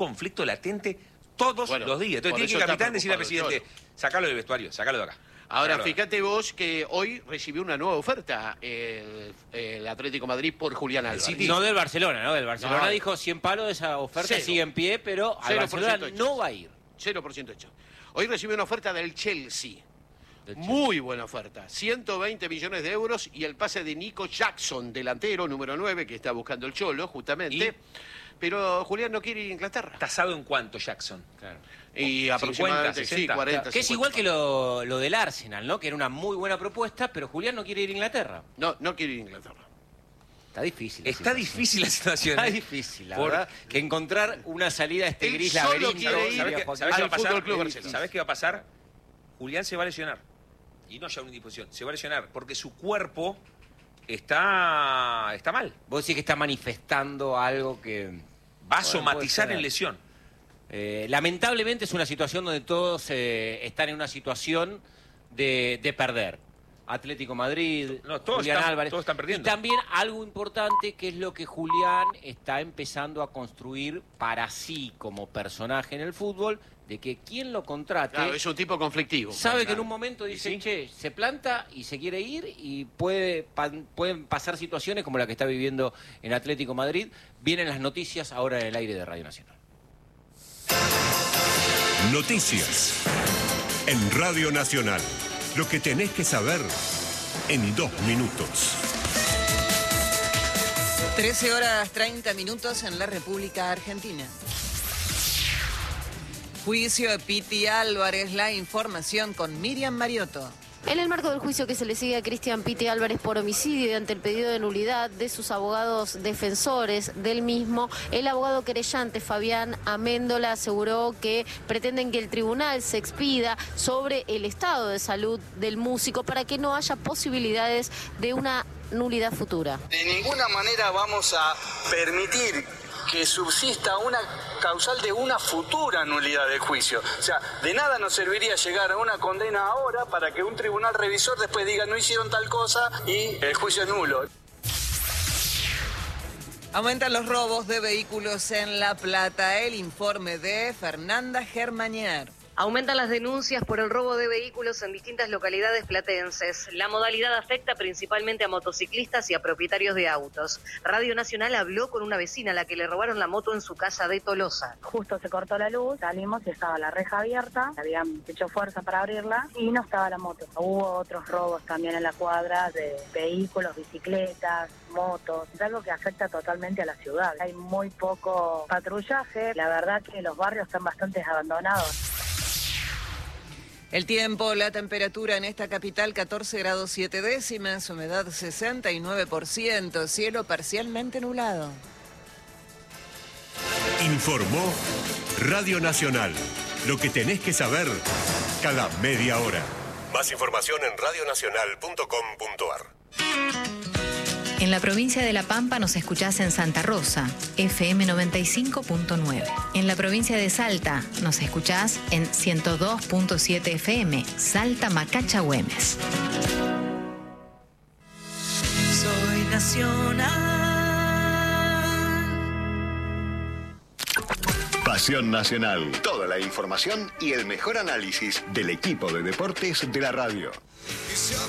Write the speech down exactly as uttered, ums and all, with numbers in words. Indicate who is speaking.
Speaker 1: conflicto latente todos
Speaker 2: bueno,
Speaker 1: los días. Entonces tiene que el capitán decirle al presidente, sacalo del vestuario, sacalo de acá.
Speaker 2: Ahora,
Speaker 1: sacalo
Speaker 2: fíjate de vos que hoy recibió una nueva oferta el, el Atlético Madrid por Julián Álvarez.
Speaker 3: Sí, no del Barcelona, ¿no? Del Barcelona no, dijo cien palos, esa oferta
Speaker 2: cero.
Speaker 3: sigue en pie, pero al Barcelona no va a ir.
Speaker 2: cero por ciento hecho. Hoy recibió una oferta del Chelsea. Muy buena oferta, ciento veinte millones de euros y el pase de Nico Jackson, delantero número nueve, que está buscando el Cholo, justamente. ¿Y? Pero Julián no quiere ir a Inglaterra.
Speaker 1: ¿Tasado en cuánto, Jackson?
Speaker 2: Claro. Y aproximadamente
Speaker 1: cincuenta, sesenta,
Speaker 2: sí, cuarenta,
Speaker 3: que es igual que lo, lo del Arsenal, ¿no? Que era una muy buena propuesta, pero Julián no quiere ir a Inglaterra.
Speaker 2: No, no quiere ir a Inglaterra.
Speaker 3: Está difícil.
Speaker 1: Está situación. difícil la situación.
Speaker 3: Está difícil, la Por... verdad. Que encontrar una salida a este
Speaker 2: Él
Speaker 3: gris
Speaker 2: solo
Speaker 3: laberinto.
Speaker 2: quiere ir
Speaker 1: ¿Sabés qué,
Speaker 2: al
Speaker 1: ¿sabés qué va a pasar?
Speaker 2: Fútbol Club Barcelona.
Speaker 1: ¿Sabés qué va a pasar? Julián se va a lesionar. Y no ya una indisposición. Se va a lesionar porque su cuerpo está, está mal.
Speaker 3: Vos decís que está manifestando algo que...
Speaker 1: Va a somatizar en lesión.
Speaker 3: Eh, lamentablemente es una situación donde todos eh, están en una situación de, de perder. Atlético Madrid,
Speaker 1: no, todos
Speaker 3: Julián
Speaker 1: están,
Speaker 3: Álvarez.
Speaker 1: Todos están perdiendo.
Speaker 3: Y también algo importante que es lo que Julián está empezando a construir para sí como personaje en el fútbol, de que quien lo contrate...
Speaker 2: Claro, es un tipo conflictivo.
Speaker 3: Sabe
Speaker 2: claro.
Speaker 3: que en un momento dice,
Speaker 1: ¿Sí?
Speaker 3: che, se planta y se quiere ir y puede, pa, pueden pasar situaciones como la que está viviendo en Atlético Madrid. Vienen las noticias ahora en el aire de Radio Nacional.
Speaker 4: Noticias en Radio Nacional. Lo que tenés que saber en dos minutos.
Speaker 5: trece horas treinta minutos en la República Argentina. Juicio de Piti Álvarez, la información con Miriam Mariotto.
Speaker 6: En el marco del juicio que se le sigue a Cristian Piti Álvarez por homicidio y ante el pedido de nulidad de sus abogados defensores del mismo, el abogado querellante Fabián Améndola aseguró que pretenden que el tribunal se expida sobre el estado de salud del músico para que no haya posibilidades de una nulidad futura.
Speaker 7: De ninguna manera vamos a permitir que subsista una causal de una futura nulidad del juicio. O sea, de nada nos serviría llegar a una condena ahora para que un tribunal revisor después diga no hicieron tal cosa y el juicio es nulo.
Speaker 5: Aumentan los robos de vehículos en La Plata. El informe de Fernanda Germanier.
Speaker 8: Aumentan las denuncias por el robo de vehículos en distintas localidades platenses. La modalidad afecta principalmente a motociclistas y a propietarios de autos. Radio Nacional habló con una vecina a la que le robaron la moto en su casa de Tolosa.
Speaker 9: Justo se cortó la luz, salimos y estaba la reja abierta, habían hecho fuerza para abrirla y no estaba la moto. Hubo otros robos también en la cuadra de vehículos, bicicletas, motos. Es algo que afecta totalmente a la ciudad. Hay muy poco patrullaje, la verdad que los barrios están bastante abandonados.
Speaker 5: El tiempo, la temperatura en esta capital catorce grados siete décimas, humedad sesenta y nueve por ciento, cielo parcialmente nublado.
Speaker 4: Informó Radio Nacional. Lo que tenés que saber cada media hora. Más información en radio nacional punto com punto ar.
Speaker 10: En la provincia de La Pampa nos escuchás en Santa Rosa, F M noventa y cinco punto nueve. En la provincia de Salta nos escuchás en ciento dos punto siete F M, Salta Macacha Güemes.
Speaker 11: Soy nacional.
Speaker 12: Pasión Nacional. Toda la información y el mejor análisis del equipo de deportes de la radio.